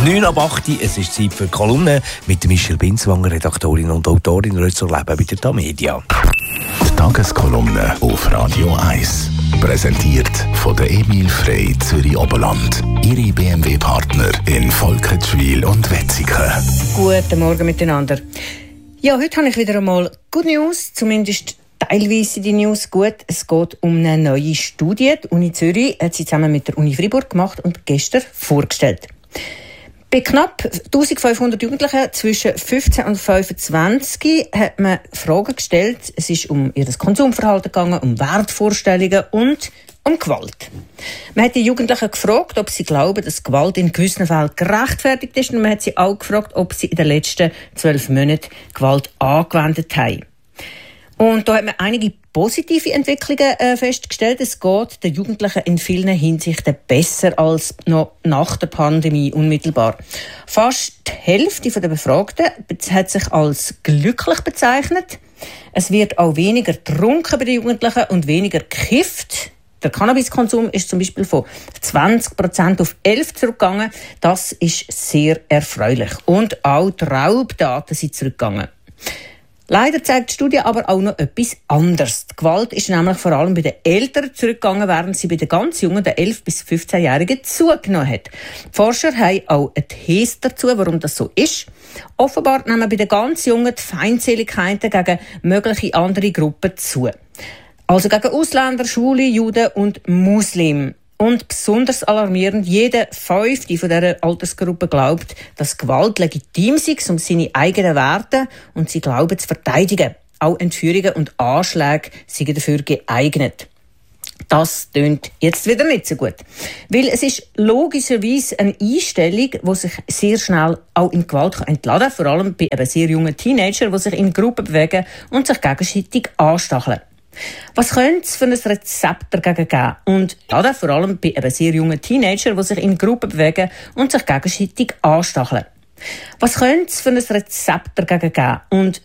9:08 Uhr, es ist Zeit für die Kolumne mit Michelle Binswanger, Redaktorin und Autorin «Rösser Leben» bei der Tamedia. Die Tageskolumne auf Radio 1. Präsentiert von der Emil Frey Zürich Oberland. Ihre BMW-Partner in Volketschwil und Wetzikon. Guten Morgen miteinander. Ja, heute habe ich wieder einmal Good News, zumindest teilweise die News gut. Es geht um eine neue Studie. Die Uni Zürich hat sie zusammen mit der Uni Freiburg gemacht und gestern vorgestellt. Bei knapp 1500 Jugendlichen zwischen 15 und 25 hat man Fragen gestellt. Es ist um ihr Konsumverhalten gegangen, um Wertvorstellungen und um Gewalt. Man hat die Jugendlichen gefragt, ob sie glauben, dass Gewalt in gewissen Fällen gerechtfertigt ist. Und man hat sie auch gefragt, ob sie in den letzten 12 Monaten Gewalt angewendet haben. Und da hat man einige positive Entwicklungen festgestellt. Es geht den Jugendlichen in vielen Hinsichten besser als noch nach der Pandemie unmittelbar. Fast die Hälfte der Befragten hat sich als glücklich bezeichnet. Es wird auch weniger getrunken bei den Jugendlichen und weniger gekifft. Der Cannabiskonsum ist zum Beispiel von 20% auf 11% zurückgegangen. Das ist sehr erfreulich. Und auch die Raubdaten sind zurückgegangen. Leider zeigt die Studie aber auch noch etwas anderes. Die Gewalt ist nämlich vor allem bei den Eltern zurückgegangen, während sie bei den ganz Jungen, den 11- bis 15-Jährigen, zugenommen hat. Die Forscher haben auch eine These dazu, warum das so ist. Offenbar nehmen bei den ganz Jungen die Feindseligkeiten gegen mögliche andere Gruppen zu. Also gegen Ausländer, Schwule, Juden und Muslime. Und besonders alarmierend, jeder 5. von dieser Altersgruppe glaubt, dass Gewalt legitim sei, um seine eigenen Werte und sie glauben zu verteidigen. Auch Entführungen und Anschläge seien dafür geeignet. Das tönt jetzt wieder nicht so gut. Weil es ist logischerweise eine Einstellung, die sich sehr schnell auch in Gewalt entladen kann. Vor allem bei eben sehr jungen Teenagern, die sich in Gruppen bewegen und sich gegenseitig anstacheln. Was könnte es für ein Rezept dagegen geben? Und ja, vor allem bei eben sehr jungen Teenagern, die sich in Gruppen bewegen und sich gegenseitig anstacheln. Was könnte es für ein Rezept dagegen geben? Und